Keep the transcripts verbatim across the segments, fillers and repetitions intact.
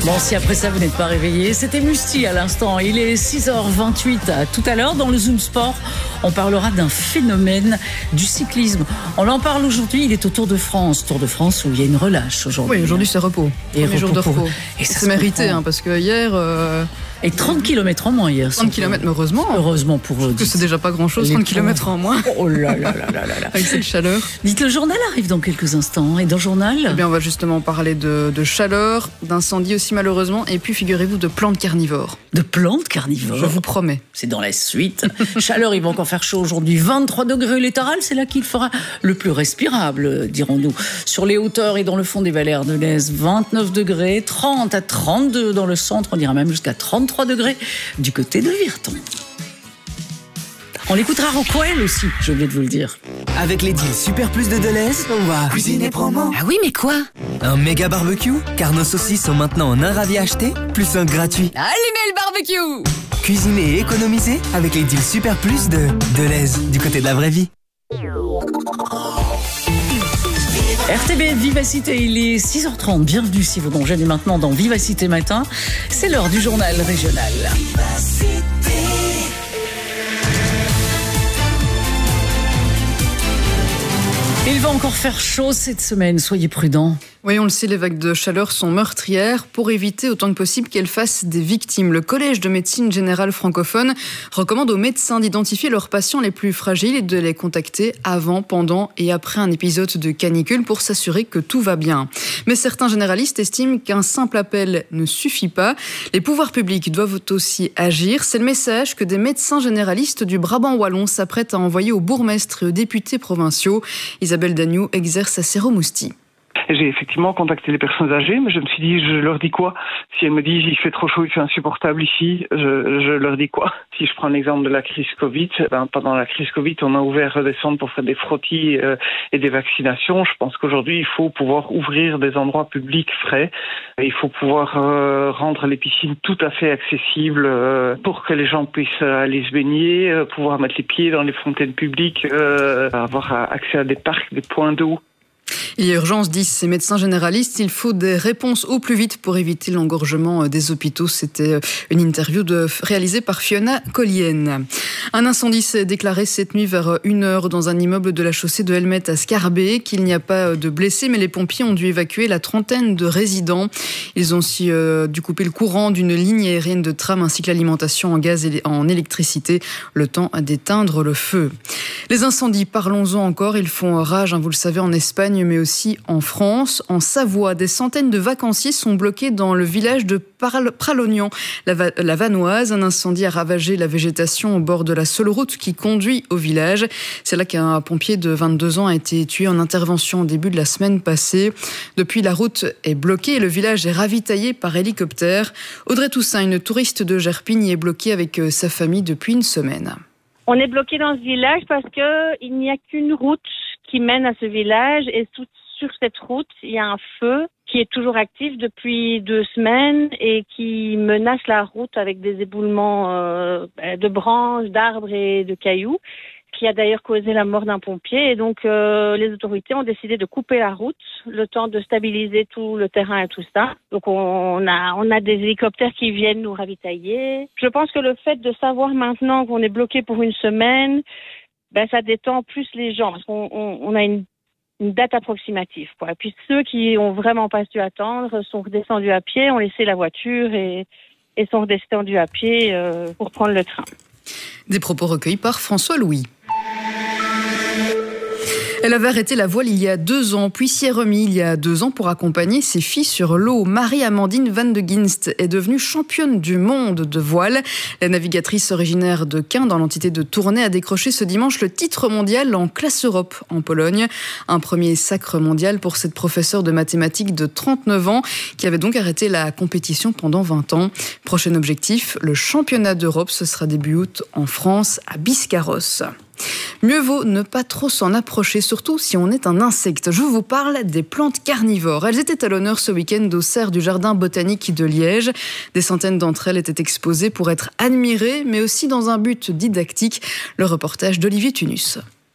Bon, si après ça vous n'êtes pas réveillé, c'était Musti à l'instant. Il est six heures vingt-huit. Tout à l'heure, dans le Zoom Sport, on parlera d'un phénomène du cyclisme. On en parle aujourd'hui, il est au Tour de France. Tour de France où il y a une relâche aujourd'hui. Oui, aujourd'hui c'est repos. Et Premier jour de repos. Et ça c'est mérité, hein, parce que hier... Euh... Et trente kilomètres en moins hier. trente kilomètres, mais heureusement. Heureusement pour eux. Parce que c'est déjà pas grand-chose, trente kilomètres en moins. Oh là là là là là. Avec cette chaleur. Dites, le journal arrive dans quelques instants. Et dans le journal Eh bien, on va justement parler de, de chaleur, d'incendie aussi malheureusement, et puis figurez-vous de plantes carnivores. De plantes carnivores. Je vous promets. C'est dans la suite. Chaleur, il va encore faire chaud aujourd'hui. vingt-trois degrés littoral, c'est là qu'il fera le plus respirable, dirons-nous. Sur les hauteurs et dans le fond des vallées ardennaises, vingt-neuf degrés, trente à trente-deux dans le centre, on ira même jusqu'à trente-trois degrés du côté de Virton. On l'écoutera Rockwell aussi, j'ai oublié de vous le dire. Avec les deals Super Plus de Deleuze, on va cuisiner promo. Ah oui, mais quoi? Un méga barbecue, car nos saucisses sont maintenant en un ravi acheté, plus un gratuit. Allumez le barbecue! Cuisiner et économiser avec les deals Super Plus de Deleuze, du côté de la vraie vie. R T B Vivacité, il est six heures trente. Bienvenue si vous nous rejoignez maintenant dans Vivacité Matin. C'est l'heure du journal régional. Il va encore faire chaud cette semaine, soyez prudents. Oui, on le sait, les vagues de chaleur sont meurtrières. Pour éviter autant que possible qu'elles fassent des victimes, le Collège de médecine générale francophone recommande aux médecins d'identifier leurs patients les plus fragiles et de les contacter avant, pendant et après un épisode de canicule pour s'assurer que tout va bien. Mais certains généralistes estiment qu'un simple appel ne suffit pas. Les pouvoirs publics doivent aussi agir. C'est le message que des médecins généralistes du Brabant wallon s'apprêtent à envoyer aux bourgmestres et aux députés provinciaux. Isabelle Dagnou exerce à Seromousti. J'ai effectivement contacté les personnes âgées, mais je me suis dit, je leur dis quoi? Si elles me disent, il fait trop chaud, il fait insupportable ici, je, je leur dis quoi? Si je prends l'exemple de la crise Covid, ben, pendant la crise Covid, on a ouvert des centres pour faire des frottis euh, et des vaccinations. Je pense qu'aujourd'hui, il faut pouvoir ouvrir des endroits publics frais. Il faut pouvoir euh, rendre les piscines tout à fait accessibles euh, pour que les gens puissent aller se baigner, euh, pouvoir mettre les pieds dans les fontaines publiques, euh, avoir accès à des parcs, des points d'eau. Il y a urgence, disent ces médecins généralistes. Il faut des réponses au plus vite pour éviter l'engorgement des hôpitaux. C'était une interview de, réalisée par Fiona Collienne. Un incendie s'est déclaré cette nuit vers une heure dans un immeuble de la chaussée de Helmet à Scarbeck. Qu'il n'y a pas de blessés, mais les pompiers ont dû évacuer la trentaine de résidents. Ils ont aussi euh, dû couper le courant d'une ligne aérienne de tram ainsi que l'alimentation en gaz et en électricité, le temps d'éteindre le feu. Les incendies, parlons-en encore, ils font rage, hein, vous le savez, en Espagne, mais aussi en France. En Savoie, des centaines de vacanciers sont bloqués dans le village de Pralognan, la, Va- la Vanoise. Un incendie a ravagé la végétation au bord de la seule route qui conduit au village. C'est là qu'un pompier de vingt-deux ans a été tué en intervention au début de la semaine passée. Depuis, la route est bloquée et le village est ravitaillé par hélicoptère. Audrey Toussaint, une touriste de Gerpine, y est bloquée avec sa famille depuis une semaine. On est bloqué dans ce village parce que il n'y a qu'une route qui mène à ce village et tout, sur cette route, il y a un feu qui est toujours actif depuis deux semaines et qui menace la route avec des éboulements euh, de branches, d'arbres et de cailloux, qui a d'ailleurs causé la mort d'un pompier. Et donc, euh, les autorités ont décidé de couper la route, le temps de stabiliser tout le terrain et tout ça. Donc, on a, on a des hélicoptères qui viennent nous ravitailler. Je pense que le fait de savoir maintenant qu'on est bloqué pour une semaine, ben, ça détend plus les gens, parce qu'on on, on a une, une date approximative, quoi. Et puis, ceux qui ont vraiment pas su attendre sont redescendus à pied, ont laissé la voiture et, et sont redescendus à pied euh, pour prendre le train. Des propos recueillis par François Louis. Elle avait arrêté la voile il y a deux ans, puis s'y est remis il y a deux ans pour accompagner ses filles sur l'eau. Marie-Amandine Van de Ginst est devenue championne du monde de voile. La navigatrice originaire de Caen, dans l'entité de Tournai, a décroché ce dimanche le titre mondial en classe Europe en Pologne. Un premier sacre mondial pour cette professeure de mathématiques de trente-neuf ans qui avait donc arrêté la compétition pendant vingt ans. Prochain objectif, le championnat d'Europe. Ce sera début août en France, à Biscarrosse. Mieux vaut ne pas trop s'en approcher, surtout si on est un insecte. Je vous parle des plantes carnivores. Elles étaient à l'honneur ce week-end aux serres du Jardin botanique de Liège. Des centaines d'entre elles étaient exposées pour être admirées, mais aussi dans un but didactique. Le reportage d'Olivier Tunus.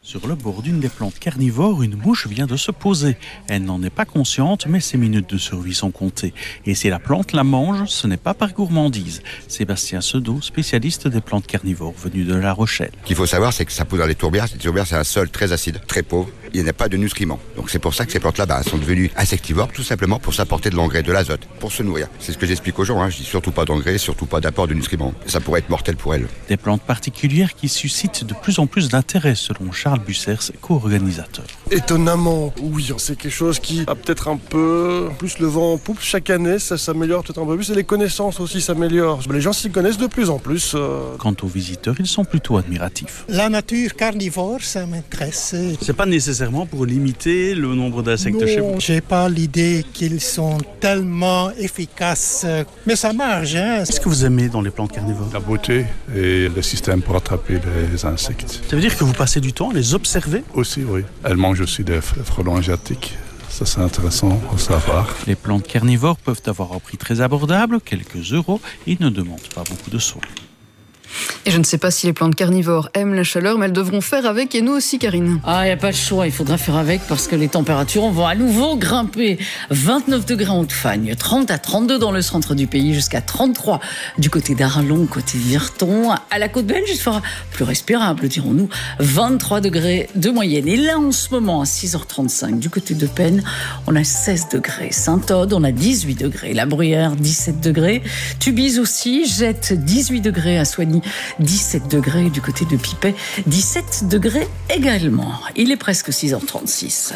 Sur le bord d'une des plantes carnivores, une mouche vient de se poser. Elle n'en est pas consciente, mais ses minutes de survie sont comptées. Et si la plante la mange, ce n'est pas par gourmandise. Sébastien Sedeau, spécialiste des plantes carnivores venu de La Rochelle. Ce qu'il faut savoir, c'est que ça pousse dans les tourbières. Les tourbières, c'est un sol très acide, très pauvre. Il n'y a pas de nutriments. Donc c'est pour ça que ces plantes-là bah, sont devenues insectivores, tout simplement pour s'apporter de l'engrais, de l'azote, pour se nourrir. C'est ce que j'explique aux gens. Hein. Je dis surtout pas d'engrais, surtout pas d'apport de nutriments. Ça pourrait être mortel pour elles. Des plantes particulières qui suscitent de plus en plus d'intérêt, selon Charles Bussers, co-organisateur. Étonnamment, oui, c'est quelque chose qui a peut-être un peu plus le vent en poupe. Chaque année, ça s'améliore peut-être un peu plus et les connaissances aussi s'améliorent. Les gens s'y connaissent de plus en plus. Euh... Quant aux visiteurs, ils sont plutôt admiratifs. La nature carnivore, ça m'intéresse. C'est pas nécessairement pour limiter le nombre d'insectes non, chez vous? J'ai pas l'idée qu'ils sont tellement efficaces, mais ça marche. Hein. Qu'est-ce que vous aimez dans les plantes carnivores? La beauté et le système pour attraper les insectes. Ça veut dire que vous passez du temps à les observer? Aussi, oui. Elles mangent aussi des frelons asiatiques. Ça, c'est intéressant à savoir. Les plantes carnivores peuvent avoir un prix très abordable, quelques euros, et ne demandent pas beaucoup de soins. Et je ne sais pas si les plantes carnivores aiment la chaleur, mais elles devront faire avec, et nous aussi, Karine. Ah, il n'y a pas de choix, il faudra faire avec parce que les températures vont à nouveau grimper. vingt-neuf degrés en Haute-Fagne, trente à trente-deux dans le centre du pays, jusqu'à trente-trois du côté d'Arlon, côté Virton. À la côte belge, il fera plus respirable, dirons-nous, vingt-trois degrés de moyenne. Et là, en ce moment, à six heures trente-cinq, du côté de Penne, on a seize degrés. Saint-Aude, on a dix-huit degrés. La Bruyère, dix-sept degrés. Tubize aussi, Jette, dix-huit degrés à Soigny. dix-sept degrés du côté de Pipet, dix-sept degrés également. Il est presque six heures trente-six.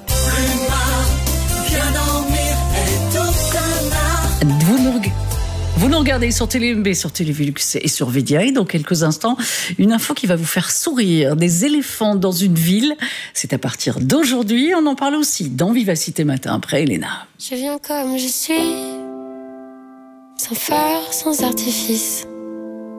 Vous nous, vous nous regardez sur Télé M B, sur Télévilux et sur V D I. Dans quelques instants, une info qui va vous faire sourire. Des éléphants dans une ville. C'est à partir d'aujourd'hui. On en parle aussi dans Vivacité Matin après Elena. Je viens comme je suis, sans phare, sans artifice.